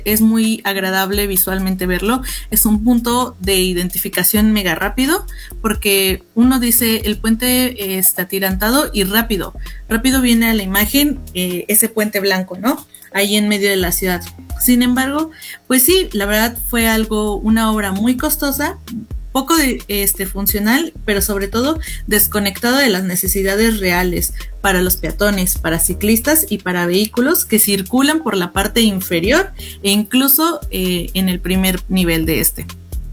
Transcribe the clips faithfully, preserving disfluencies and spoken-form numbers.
es muy agradable visualmente verlo. Es un punto de identificación mega rápido, porque uno dice el puente está atirantado y rápido. Rápido viene a la imagen eh, ese puente blanco, ¿no? Ahí en medio de la ciudad. Sin embargo, pues sí, la verdad fue algo, una obra muy costosa, poco de, este, funcional, pero sobre todo desconectada de las necesidades reales para los peatones, para ciclistas y para vehículos que circulan por la parte inferior e incluso eh, en el primer nivel de este.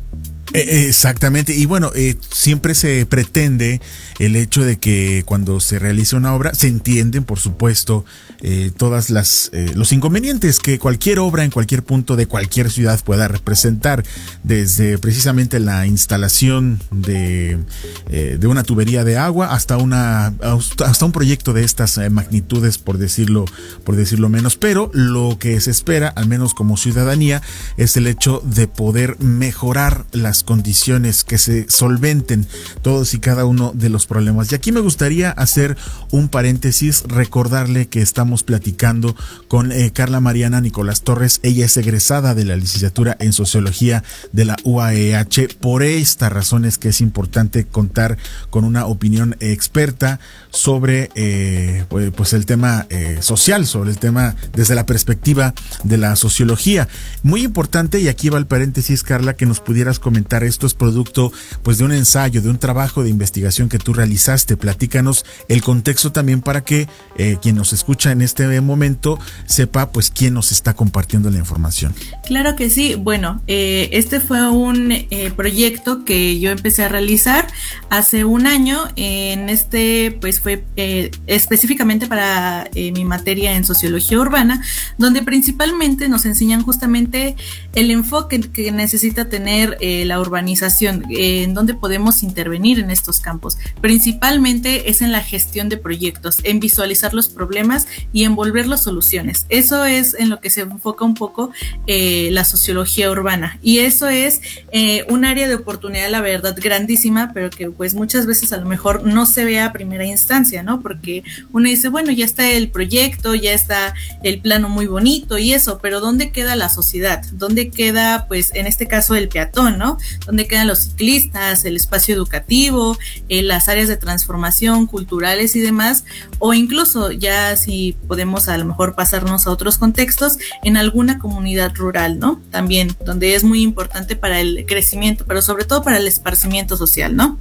Exactamente, y bueno, eh, siempre se pretende el hecho de que cuando se realiza una obra se entienden, por supuesto, eh, todas las eh, los inconvenientes que cualquier obra en cualquier punto de cualquier ciudad pueda representar, desde precisamente la instalación de eh, de una tubería de agua hasta una hasta un proyecto de estas eh, magnitudes, por decirlo por decirlo menos. Pero lo que se espera, al menos como ciudadanía, es el hecho de poder mejorar las condiciones, que se solventen todos y cada uno de los problemas. Y aquí me gustaría hacer un paréntesis, recordarle que estamos platicando con eh, Carla Mariana Nicolás Torres. Ella es egresada de la licenciatura en Sociología de la U A E H. Por estas razones que es importante contar con una opinión experta sobre eh, pues, pues el tema eh, social, sobre el tema desde la perspectiva de la sociología. Muy importante, y aquí va el paréntesis, Carla, que nos pudieras comentar. Esto es producto pues de un ensayo, de un trabajo de investigación que tú realizaste. Platícanos el contexto también para que eh, quien nos escucha en este momento sepa pues quién nos está compartiendo la información. Claro que sí. Bueno, eh, este fue un eh, proyecto que yo empecé a realizar hace un año. En este pues fue eh, específicamente para eh, mi materia en sociología urbana, donde principalmente nos enseñan justamente el enfoque que necesita tener eh, la urbanización, eh, en donde podemos intervenir en estos campos. Principalmente es en la gestión de proyectos, en visualizar los problemas y envolver las soluciones. Eso es en lo que se enfoca un poco eh, la sociología urbana, y eso es eh, un área de oportunidad, la verdad, grandísima, pero que pues muchas veces a lo mejor no se ve a primera instancia, ¿no? Porque uno dice, bueno, ya está el proyecto, ya está el plano muy bonito y eso, pero ¿dónde queda la sociedad? ¿Dónde queda, pues, en este caso, el peatón, ¿no? ¿Dónde quedan los ciclistas, el espacio educativo, eh, las áreas de transformación culturales y demás? O incluso ya si podemos a lo mejor pasarnos a otros contextos, en alguna comunidad rural, ¿no? También, donde es muy importante para el crecimiento, pero sobre todo para el esparcimiento social, ¿no?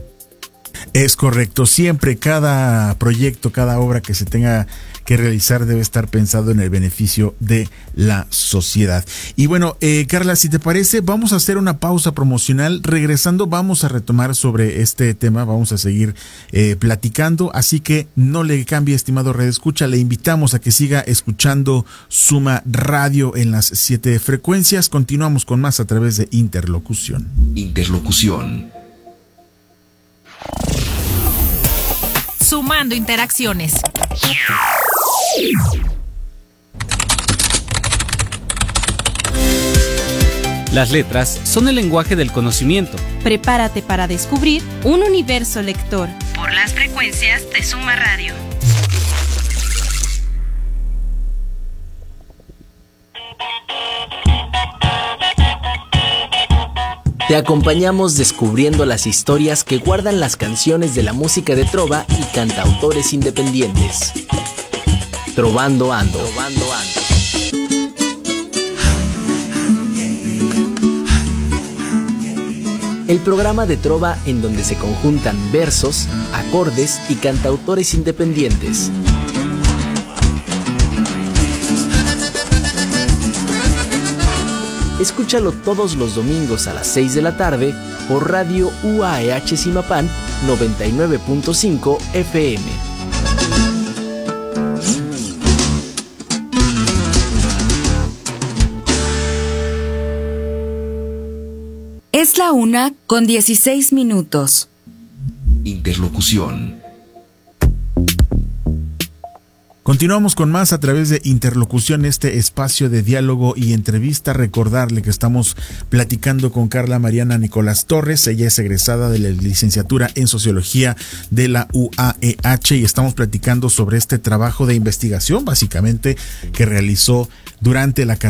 Es correcto, siempre cada proyecto, cada obra que se tenga que realizar debe estar pensado en el beneficio de la sociedad. Y bueno, eh, Carla, si te parece, vamos a hacer una pausa promocional. Regresando vamos a retomar sobre este tema, vamos a seguir eh, platicando, así que no le cambie, estimado redescucha, le invitamos a que siga escuchando Suma Radio en las siete frecuencias. Continuamos con más a través de Interlocución. Interlocución. Sumando interacciones. Las letras son el lenguaje del conocimiento. Prepárate para descubrir un universo lector por las frecuencias de Suma Radio. Te acompañamos descubriendo las historias que guardan las canciones de la música de trova y cantautores independientes. Trovando Ando. Trovando Ando. El programa de trova en donde se conjuntan versos, acordes y cantautores independientes. Escúchalo todos los domingos a las seis de la tarde por Radio U A E H Zimapán noventa y nueve punto cinco F M. Es la una con dieciséis minutos. Interlocución. Continuamos con más a través de Interlocución, este espacio de diálogo y entrevista. Recordarle que estamos platicando con Carla Mariana Nicolás Torres. Ella es egresada de la licenciatura en Sociología de la U A E H y estamos platicando sobre este trabajo de investigación, básicamente, que realizó durante la carrera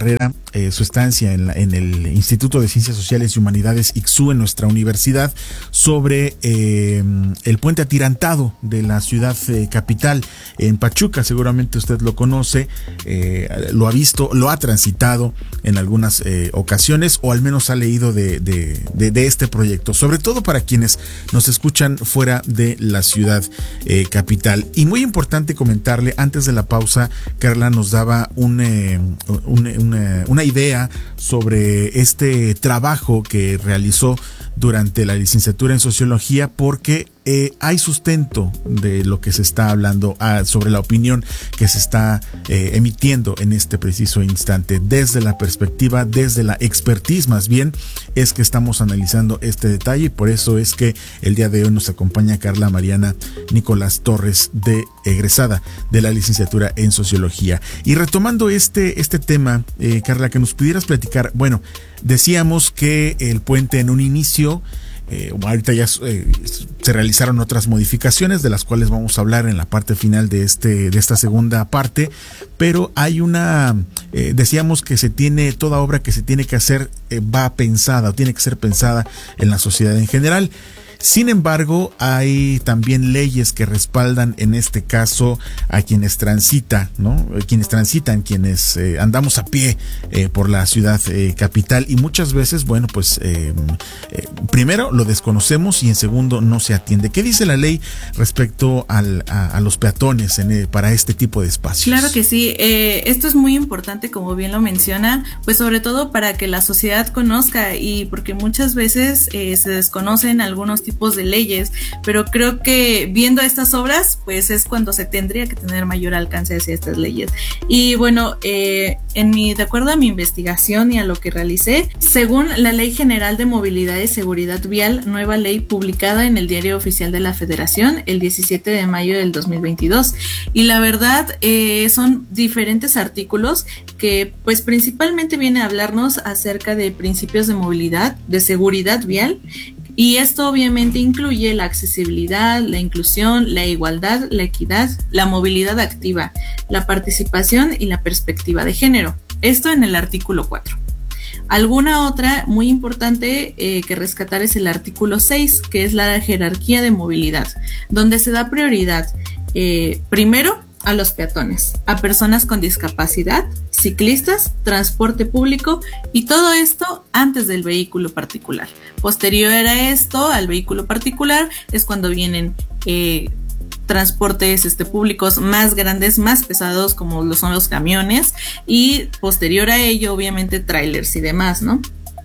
eh, su estancia en, la, en el Instituto de Ciencias Sociales y Humanidades I C S U en nuestra universidad sobre eh, el puente atirantado de la ciudad eh, capital en Pachuca. Seguramente usted lo conoce, eh, lo ha visto, lo ha transitado en algunas eh, ocasiones, o al menos ha leído de, de, de, de este proyecto, sobre todo para quienes nos escuchan fuera de la ciudad eh, capital. Y muy importante comentarle, antes de la pausa, Carla nos daba un, eh, un, una, una idea sobre este trabajo que realizó durante la licenciatura en Sociología, porque eh, hay sustento de lo que se está hablando, ah, sobre la opinión que se está eh, emitiendo en este preciso instante. Desde la perspectiva, desde la expertise más bien, es que estamos analizando este detalle, y por eso es que el día de hoy nos acompaña Carla Mariana Nicolás Torres, de egresada de la licenciatura en Sociología. Y retomando este, este tema, eh, Carla, que nos pudieras platicar, bueno, decíamos que el puente en un inicio, eh, ahorita ya eh, se realizaron otras modificaciones de las cuales vamos a hablar en la parte final de este de esta segunda parte, pero hay una, eh, decíamos que se tiene, toda obra que se tiene que hacer eh, va pensada o tiene que ser pensada en la sociedad en general. Sin embargo, hay también leyes que respaldan en este caso a quienes transitan, ¿no? Quienes transitan, quienes eh, andamos a pie eh, por la ciudad eh, capital, y muchas veces, bueno, pues eh, eh, primero lo desconocemos y en segundo no se atiende. ¿Qué dice la ley respecto al, a, a los peatones en, eh, para este tipo de espacios? Claro que sí, eh, esto es muy importante, como bien lo menciona, pues sobre todo para que la sociedad conozca, y porque muchas veces eh, se desconocen algunos tipos de leyes, pero creo que viendo estas obras, pues es cuando se tendría que tener mayor alcance hacia estas leyes. Y bueno, eh, en mi, de acuerdo a mi investigación y a lo que realicé, según la Ley General de Movilidad y Seguridad Vial, nueva ley publicada en el Diario Oficial de la Federación el diecisiete de mayo del dos mil veintidós, y la verdad eh, son diferentes artículos que pues principalmente viene a hablarnos acerca de principios de movilidad, de seguridad vial. Y esto obviamente incluye la accesibilidad, la inclusión, la igualdad, la equidad, la movilidad activa, la participación y la perspectiva de género. Esto en el artículo cuatro. Alguna otra muy importante eh, que rescatar es el artículo seis, que es la jerarquía de movilidad, donde se da prioridad eh, primero a los peatones, a personas con discapacidad, ciclistas, transporte público, y todo esto antes del vehículo particular. Posterior a esto, al vehículo particular, es cuando vienen eh, transportes este, públicos más grandes, más pesados, como lo son los camiones, y posterior a ello, obviamente, trailers y demás, ¿no?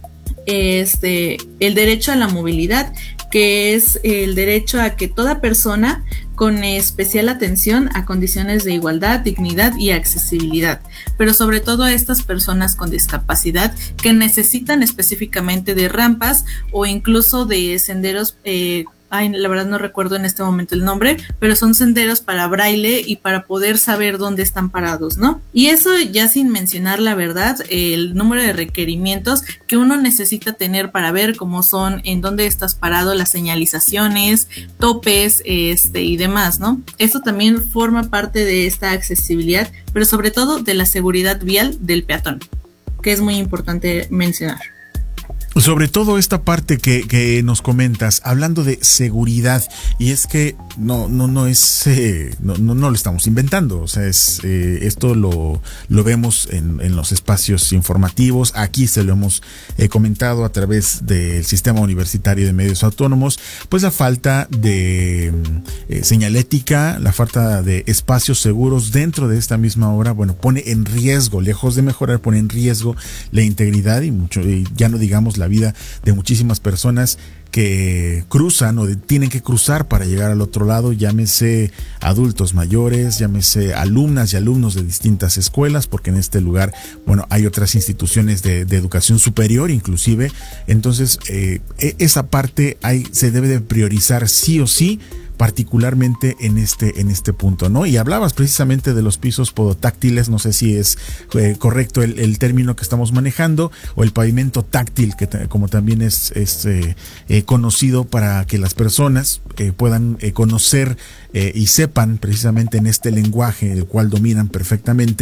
Este, el derecho a la movilidad, que es el derecho a que toda persona con especial atención a condiciones de igualdad, dignidad y accesibilidad, pero sobre todo a estas personas con discapacidad que necesitan específicamente de rampas o incluso de senderos, eh, ay, la verdad no recuerdo en este momento el nombre, pero son senderos para braille y para poder saber dónde están parados, ¿no? Y eso ya sin mencionar, la verdad, el número de requerimientos que uno necesita tener para ver cómo son, en dónde estás parado, las señalizaciones, topes, este y demás, ¿no? Esto también forma parte de esta accesibilidad, pero sobre todo de la seguridad vial del peatón, que es muy importante mencionar. Sobre todo esta parte que, que nos comentas, hablando de seguridad, y es que no no no es eh, no, no no lo estamos inventando, o sea, es eh, esto lo lo vemos en, en los espacios informativos, aquí se lo hemos eh, comentado a través del Sistema Universitario de Medios Autónomos, pues la falta de eh, señalética, la falta de espacios seguros dentro de esta misma obra, bueno, pone en riesgo, lejos de mejorar, pone en riesgo la integridad y mucho, y ya no digamos la la vida de muchísimas personas que cruzan o de, tienen que cruzar para llegar al otro lado, llámese adultos mayores, llámese alumnas y alumnos de distintas escuelas, porque en este lugar, bueno, hay otras instituciones de, de educación superior inclusive, entonces eh, esa parte hay, se debe de priorizar sí o sí, particularmente en este en este punto, ¿no? Y hablabas precisamente de los pisos podotáctiles, no sé si es eh, correcto el, el término que estamos manejando, o el pavimento táctil, que t- como también es, es eh, eh, conocido, para que las personas eh, puedan eh, conocer eh, y sepan precisamente en este lenguaje, el cual dominan perfectamente,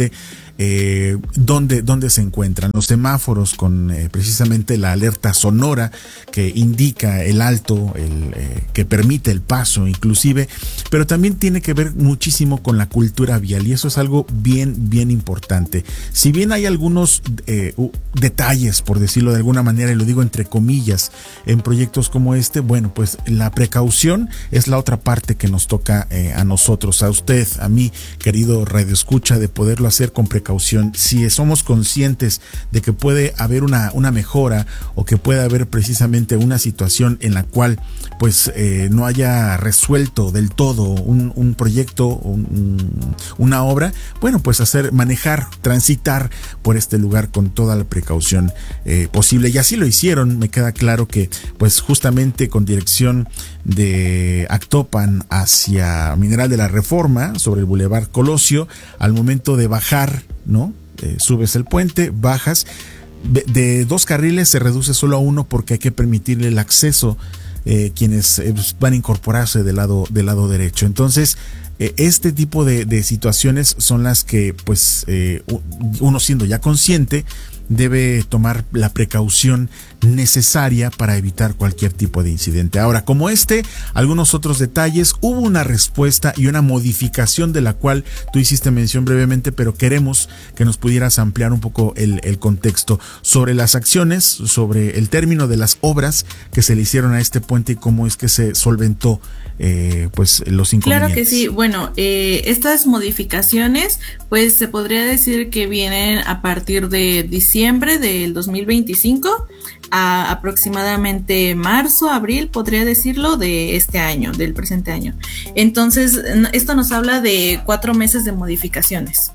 eh, dónde, dónde se encuentran. Los semáforos con eh, precisamente la alerta sonora que indica el alto, el, eh, que permite el paso inclusive, pero también tiene que ver muchísimo con la cultura vial, y eso es algo bien, bien importante. Si bien hay algunos eh, uh, detalles, por decirlo de alguna manera, y lo digo entre comillas, en proyectos como este, bueno, pues la precaución es la otra parte que nos toca eh, a nosotros, a usted, a mí, querido radioescucha, de poderlo hacer con precaución. Si somos conscientes de que puede haber una, una mejora, o que puede haber precisamente una situación en la cual pues eh, no haya resuelto del todo un, un proyecto, un, una obra, bueno, pues hacer, manejar, transitar por este lugar con toda la precaución eh, posible, y así lo hicieron. Me queda claro que pues justamente con dirección de Actopan hacia Mineral de la Reforma, sobre el Boulevard Colosio, al momento de bajar, ¿no? Eh, subes el puente, bajas, de, de dos carriles se reduce solo a uno, porque hay que permitirle el acceso eh, quienes eh, van a incorporarse del lado, del lado derecho. Entonces, eh, este tipo de, de situaciones son las que pues eh, uno, siendo ya consciente, debe tomar la precaución necesaria para evitar cualquier tipo de incidente. Ahora, como este, algunos otros detalles, hubo una respuesta y una modificación de la cual tú hiciste mención brevemente, pero queremos que nos pudieras ampliar un poco el, el contexto sobre las acciones, sobre el término de las obras que se le hicieron a este puente y cómo es que se solventó eh, pues los inconvenientes. Claro que sí. Bueno, eh, estas modificaciones pues se podría decir que vienen a partir de diciembre del dos mil veinticinco a aproximadamente marzo, abril, podría decirlo, de este año, del presente año. Entonces, esto nos habla de cuatro meses de modificaciones.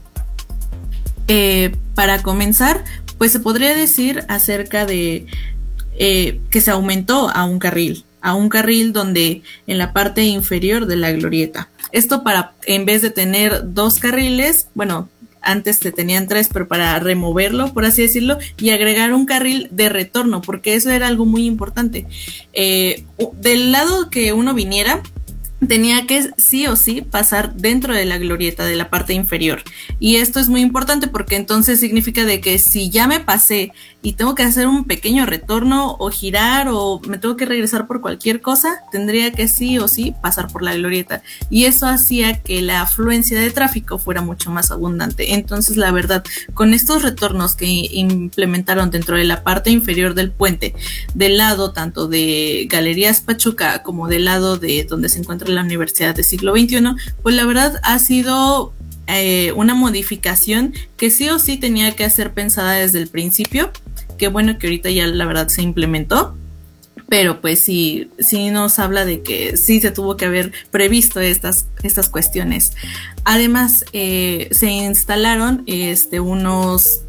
Eh, para comenzar, pues se podría decir acerca de eh, que se aumentó a un carril, a un carril donde en la parte inferior de la glorieta. Esto para, en vez de tener dos carriles, bueno, antes te tenían tres, pero para removerlo, por así decirlo, y agregar un carril de retorno, porque eso era algo muy importante. Eh, del lado que uno viniera, tenía que sí o sí pasar dentro de la glorieta de la parte inferior, y esto es muy importante porque entonces significa de que si ya me pasé y tengo que hacer un pequeño retorno o girar o me tengo que regresar por cualquier cosa, tendría que sí o sí pasar por la glorieta, y eso hacía que la afluencia de tráfico fuera mucho más abundante. Entonces, la verdad, con estos retornos que implementaron dentro de la parte inferior del puente, del lado tanto de Galerías Pachuca como del lado de donde se encuentra la Universidad del Siglo veintiuno, pues la verdad ha sido eh, una modificación que sí o sí tenía que ser pensada desde el principio. Qué bueno que ahorita ya la verdad se implementó, pero pues sí, sí nos habla de que sí se tuvo que haber previsto estas, estas cuestiones. Además, eh, se instalaron este, unos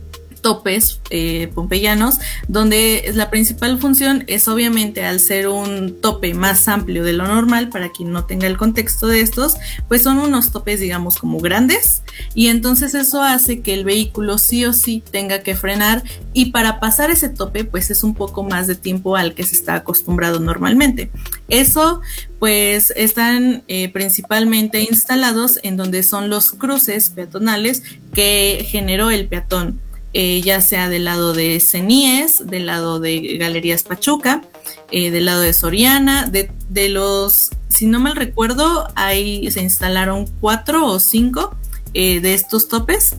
topes eh, pompeyanos, donde la principal función es obviamente, al ser un tope más amplio de lo normal, para quien no tenga el contexto de estos, pues son unos topes digamos como grandes, y entonces eso hace que el vehículo sí o sí tenga que frenar, y para pasar ese tope pues es un poco más de tiempo al que se está acostumbrado normalmente. Eso pues están eh, principalmente instalados en donde son los cruces peatonales que generó el peatón. Eh, ya sea del lado de Ceníes, del lado de Galerías Pachuca, eh, del lado de Soriana, de, de los, si no mal recuerdo, ahí se instalaron cuatro o cinco eh, de estos topes.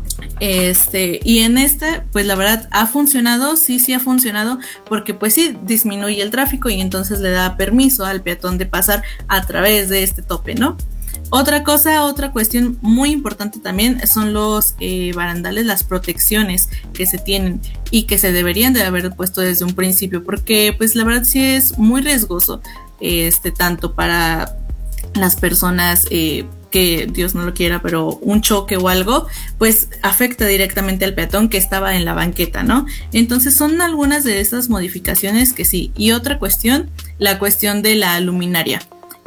Este, y en este, pues la verdad ha funcionado, sí, sí ha funcionado, porque pues sí disminuye el tráfico y entonces le da permiso al peatón de pasar a través de este tope, ¿no? Otra cosa, otra cuestión muy importante también son los eh, barandales, las protecciones que se tienen y que se deberían de haber puesto desde un principio, porque pues la verdad sí es muy riesgoso, este, tanto para las personas eh, que Dios no lo quiera, pero un choque o algo, pues afecta directamente al peatón que estaba en la banqueta, ¿no? Entonces son algunas de esas modificaciones que sí. Y otra cuestión, la cuestión de la luminaria.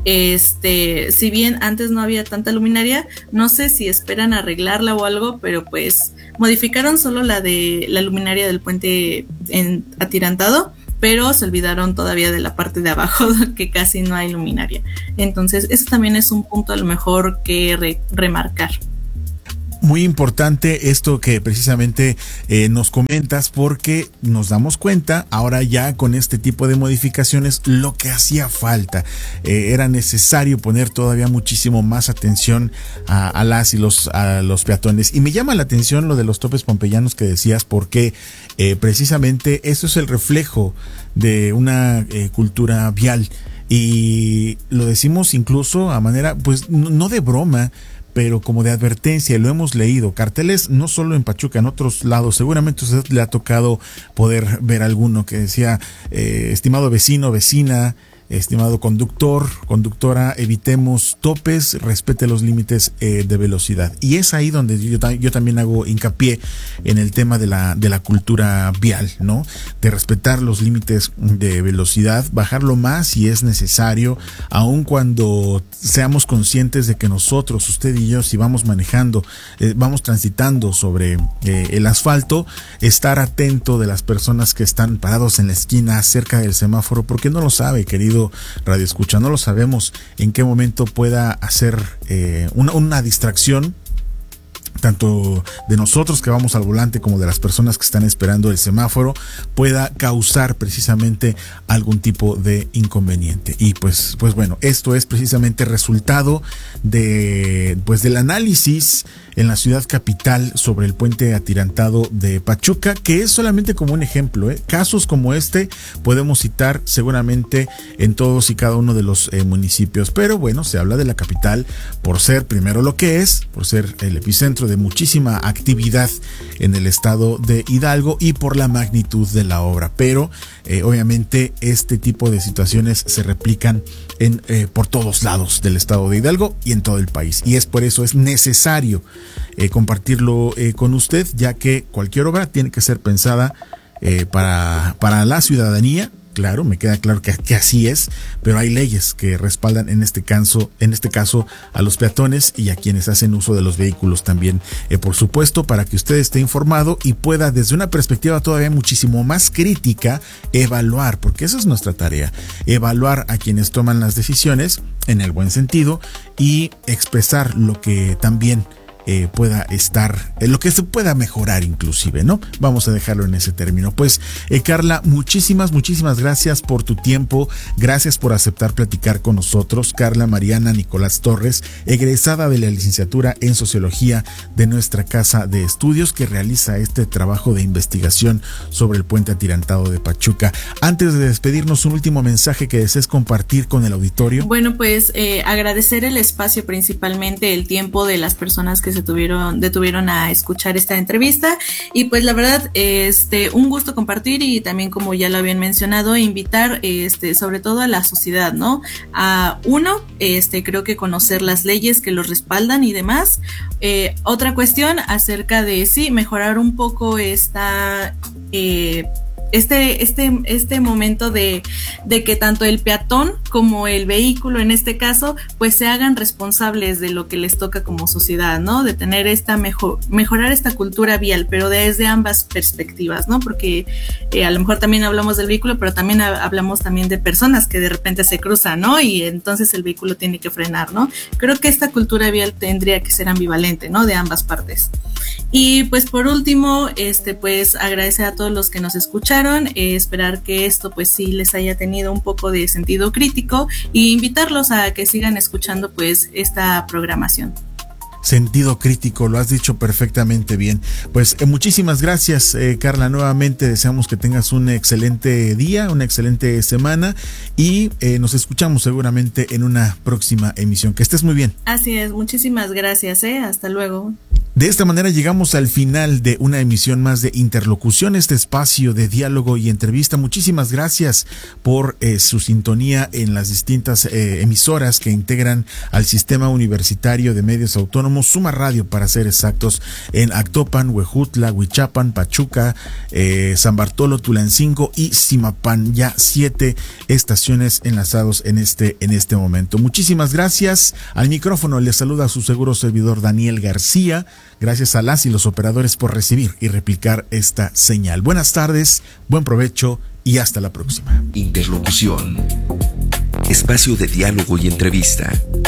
Este, si bien antes no había tanta luminaria, no sé si esperan arreglarla o algo, pero pues modificaron solo la de la luminaria del puente en, atirantado, pero se olvidaron todavía de la parte de abajo, que casi no hay luminaria. Entonces, eso también es un punto a lo mejor que re, remarcar. Muy importante esto que precisamente eh, nos comentas, porque nos damos cuenta ahora ya con este tipo de modificaciones lo que hacía falta. Eh, era necesario poner todavía muchísimo más atención a, a las y los, a los peatones. Y me llama la atención lo de los topes pompeyanos que decías, porque eh, precisamente eso es el reflejo de una eh, cultura vial. Y lo decimos incluso a manera, pues no de broma, pero como de advertencia. Lo hemos leído, carteles no solo en Pachuca, en otros lados. Seguramente a usted le ha tocado poder ver alguno que decía, eh, estimado vecino, vecina, estimado conductor, conductora, evitemos topes, respete los límites eh, de velocidad. Y es ahí donde yo, yo también hago hincapié en el tema de la, de la cultura vial, ¿no? De respetar los límites de velocidad, bajarlo más si es necesario, aun cuando seamos conscientes de que nosotros, usted y yo, si vamos manejando, eh, vamos transitando sobre eh, el asfalto, estar atento de las personas que están parados en la esquina cerca del semáforo, porque no lo sabe, querido Radio Escucha, no lo sabemos en qué momento pueda hacer eh, una, una distracción, tanto de nosotros que vamos al volante como de las personas que están esperando el semáforo, pueda causar precisamente algún tipo de inconveniente. Y pues, pues bueno, esto es precisamente resultado de, pues del análisis en la ciudad capital sobre el puente atirantado de Pachuca, que es solamente como un ejemplo, ¿eh? Casos como este podemos citar seguramente en todos y cada uno de los eh, municipios, pero bueno, se habla de la capital por ser primero lo que es, por ser el epicentro de muchísima actividad en el estado de Hidalgo y por la magnitud de la obra, pero eh, obviamente este tipo de situaciones se replican en eh, por todos lados del estado de Hidalgo y en todo el país, y es por eso es necesario eh, compartirlo eh, con usted, ya que cualquier obra tiene que ser pensada eh, para, para la ciudadanía. Claro, me queda claro que, que así es, pero hay leyes que respaldan en este caso, en este caso a los peatones y a quienes hacen uso de los vehículos también, eh, por supuesto, para que usted esté informado y pueda desde una perspectiva todavía muchísimo más crítica evaluar, porque esa es nuestra tarea, evaluar a quienes toman las decisiones en el buen sentido y expresar lo que también Eh, pueda estar, eh, lo que se pueda mejorar inclusive, ¿no? Vamos a dejarlo en ese término. Pues, eh, Carla, muchísimas, muchísimas gracias por tu tiempo, gracias por aceptar platicar con nosotros. Carla Mariana Nicolás Torres, egresada de la licenciatura en Sociología de nuestra casa de estudios, que realiza este trabajo de investigación sobre el puente atirantado de Pachuca. Antes de despedirnos, un último mensaje que desees compartir con el auditorio. Bueno, pues eh, agradecer el espacio, principalmente el tiempo de las personas que se tuvieron, detuvieron a escuchar esta entrevista, y pues la verdad, este, un gusto compartir, y también, como ya lo habían mencionado, invitar, este, sobre todo a la sociedad, ¿no? A uno, este, creo que conocer las leyes que los respaldan y demás. Eh, otra cuestión acerca de sí, mejorar un poco esta, eh, Este, este, este momento de, de que tanto el peatón como el vehículo, en este caso, pues se hagan responsables de lo que les toca como sociedad, ¿no? De tener esta mejor, mejorar esta cultura vial, pero desde ambas perspectivas, ¿no? Porque eh, a lo mejor también hablamos del vehículo, pero también ha, hablamos también de personas que de repente se cruzan, ¿no? Y entonces el vehículo tiene que frenar, ¿no? Creo que esta cultura vial tendría que ser ambivalente, ¿no? De ambas partes. Y pues por último, este, pues agradecer a todos los que nos escuchan. Eh, esperar que esto pues sí les haya tenido un poco de sentido crítico, y invitarlos a que sigan escuchando pues esta programación. Sentido crítico, lo has dicho perfectamente bien. Pues eh, muchísimas gracias, eh, Carla, nuevamente deseamos que tengas un excelente día, una excelente semana, y eh, nos escuchamos seguramente en una próxima emisión. Que estés muy bien. Así es, muchísimas gracias, eh, hasta luego. De esta manera llegamos al final de una emisión más de Interlocución, este espacio de diálogo y entrevista. Muchísimas gracias por eh, su sintonía en las distintas eh, emisoras que integran al Sistema Universitario de Medios Autónomos, Suma Radio para ser exactos, en Actopan, Huejutla, Huichapan, Pachuca, eh, San Bartolo, Tulancingo y Zimapán. Ya siete estaciones enlazados en este, en este momento. Muchísimas gracias. Al micrófono les saluda a su seguro servidor Daniel García. Gracias a las y los operadores por recibir y replicar esta señal. Buenas tardes, buen provecho y hasta la próxima. Interlocución. Espacio de diálogo y entrevista.